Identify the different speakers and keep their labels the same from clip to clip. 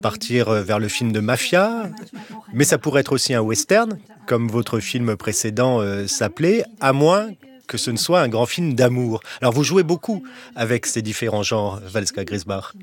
Speaker 1: partir vers le film de mafia, mais ça pourrait être aussi un western, comme votre film précédent s'appelait, à moins que ce ne soit un grand film d'amour. Alors vous jouez beaucoup avec ces différents genres, Valeska Grisbach.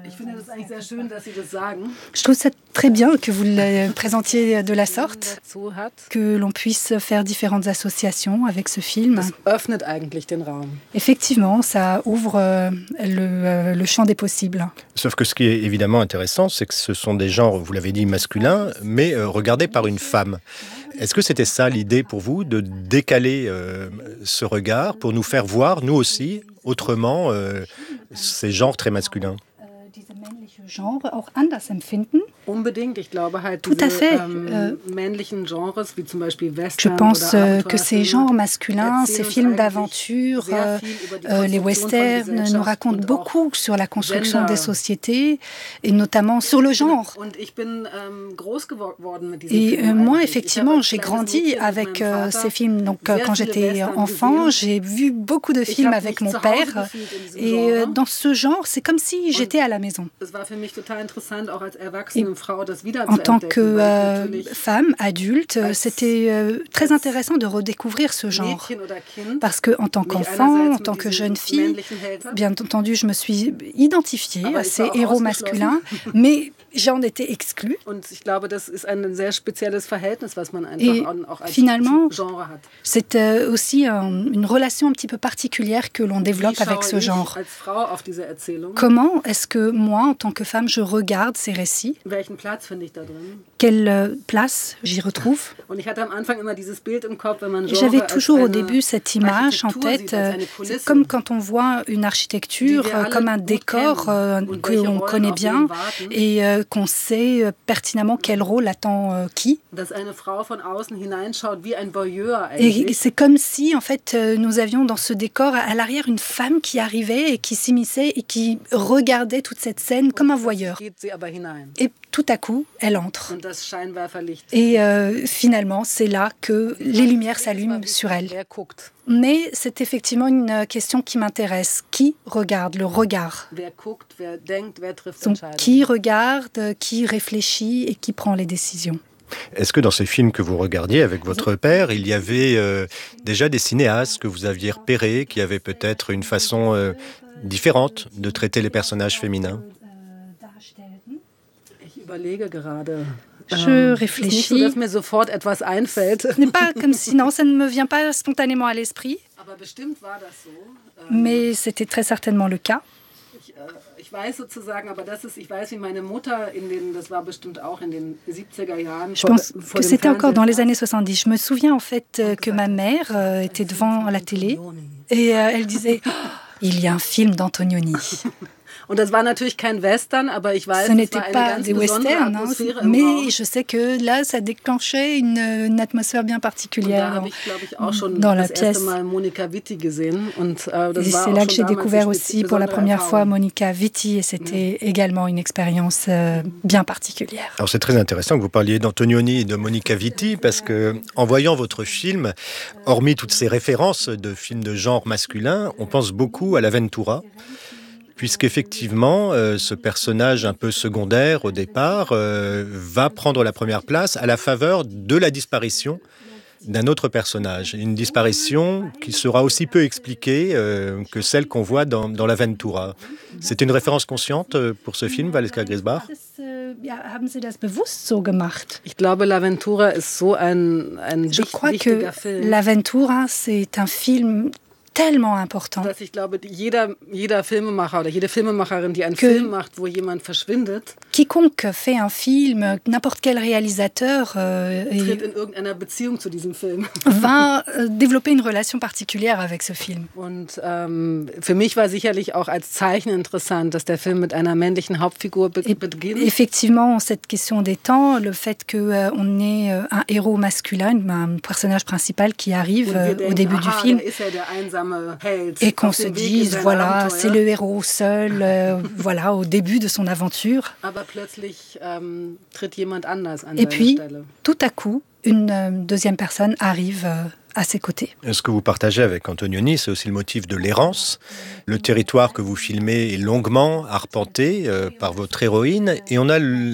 Speaker 2: Je trouve ça très bien que vous le présentiez de la sorte, que l'on puisse faire différentes associations avec ce film. Effectivement, ça ouvre le champ des possibles.
Speaker 1: Sauf que ce qui est évidemment intéressant, c'est que ce sont des genres, vous l'avez dit, masculins, mais regardés par une femme. Est-ce que c'était ça l'idée pour vous, de décaler ce regard pour nous faire voir, nous aussi, autrement, ces genres très masculins ?
Speaker 2: Genre auch anders empfinden.
Speaker 3: Tout
Speaker 2: à fait. Je pense que ces genres masculins, ces films d'aventure, les westerns, nous racontent beaucoup sur la construction des sociétés et notamment sur le genre. Et moi, effectivement, j'ai grandi avec ces films. Donc, quand j'étais enfant, j'ai vu beaucoup de films avec mon père. Et dans ce genre, c'est comme si j'étais à la maison. Et en tant que femme adulte, c'était très intéressant de redécouvrir ce genre. Parce qu'en tant qu'enfant, en tant que jeune fille, bien entendu, je me suis identifiée à ces héros masculins, mais j'en étais exclue. Et finalement, c'est aussi une relation un petit peu particulière que l'on développe avec ce genre. Comment est-ce que moi, en tant que femme, je regarde ces récits? Quelle place j'y retrouve? J'avais toujours au début cette image en tête, c'est comme quand on voit une architecture, comme un décor que l'on connaît bien et qu'on sait pertinemment quel rôle attend qui. Et c'est comme si, en fait, nous avions dans ce décor à l'arrière une femme qui arrivait et qui s'immisçait et qui regardait toute cette scène comme un voyeur. Et tout à coup, elle entre. Et finalement, c'est là que les lumières s'allument sur elle. Mais c'est effectivement une question qui m'intéresse. Qui regarde? Le regard. Donc, qui regarde, qui réfléchit et qui prend les décisions?
Speaker 1: Est-ce que dans ces films que vous regardiez avec votre père, il y avait déjà des cinéastes que vous aviez repérés, qui avaient peut-être une façon différente de traiter les personnages féminins?
Speaker 2: Je réfléchis. Ce n'est pas comme si, non, ça ne me vient pas spontanément à l'esprit. Mais c'était très certainement le cas. Je pense que c'était encore dans les années 70. Je me souviens en fait que ma mère était devant la télé et elle disait « Il y a un film d'Antonioni ». Ce n'était pas des westerns, mais je sais que là, ça déclenchait une atmosphère bien particulière dans la pièce. Et c'est là que j'ai découvert aussi pour la première fois Monica Vitti, et c'était également une expérience bien particulière.
Speaker 1: Alors c'est très intéressant que vous parliez d'Antonioni et de Monica Vitti, parce que en voyant votre film, hormis toutes ces références de films de genre masculin, on pense beaucoup à l'Avventura. Puisqu'effectivement, ce personnage un peu secondaire au départ va prendre la première place à la faveur de la disparition d'un autre personnage. Une disparition qui sera aussi peu expliquée que celle qu'on voit dans l'Avventura. C'est une référence consciente pour ce film, Valeska Grisbach?
Speaker 2: Haben Sie das bewusst so gemacht?
Speaker 3: Je
Speaker 2: crois que l'Avventura, c'est un film tellement important. Quiconque fait un film, n'importe quel réalisateur va développer une relation particulière avec ce film. Effectivement, cette question des temps, le fait qu'on ait un héros masculin, un personnage principal qui arrive au début du film, et qu'on se dise, voilà, c'est le héros seul, voilà, au début de son aventure. Et puis, tout à coup, une deuxième personne arrive à ses côtés.
Speaker 1: Ce que vous partagez avec Antonioni, c'est aussi le motif de l'errance. Le territoire que vous filmez est longuement arpenté par votre héroïne, et on a